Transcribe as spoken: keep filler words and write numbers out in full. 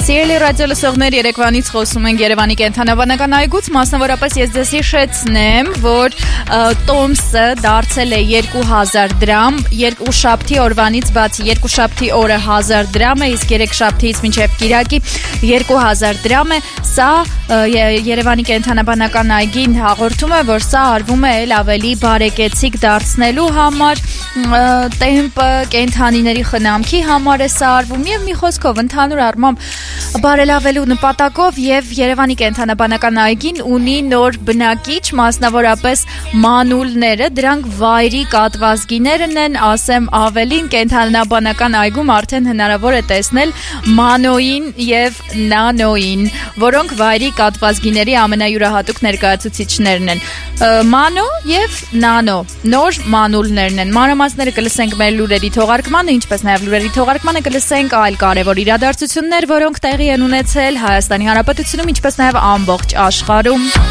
Սիրելի ռադիո լսողներ, Երևանից խոսում ենք Երևանի կենդանաբանական այգուց, մասնավորապես ես ձեզ հիշեցնեմ, որ տոմսը դարձել է երկու հազար դրամ, երկուշաբթի օրվանից բացի երկուշաբթի օրը հազար դրամ է, իսկ երեքշաբթիից մինչև կիրակի երկու հազար դրամ է, սա Երևանի կենդանաբանական այգին հաղորդում է, որ սա արվում է էլ ավելի բարեկեցիկ դարձնելու համար, տեմպը, կենդանիների խնամքի համար է սա արվում եւ մի խոսքով ընդհանուր առմամբ բարելավելու նպատակով եւ Երևանի կենդանաբանական այգին ունի նոր բնակիչ, մասնավորապես մանուլները, դրանք վայրի կատվազգիներն են, ասեմ ավելին, կենդանաբանական այգում արդեն հնարավոր է տեսնել մանոին եւ նանոին, որոնք վայրի կատվազգիների ամենայուրահատուկ ներկայացուցիչներն են։ Մանո եւ նանո, նոր մանուլներն են։ Մանրամասները կլսենք մեր լուրերի թողարկմանը, ինչպես նաեւ լուրերի թողարկմանը կլսենք այլ կարևոր իրադարձություններ, որոնք տեղի են ունեցել Հայաստանի Հանրապետությունում, ինչպես նաեւ ամբողջ աշխարհում։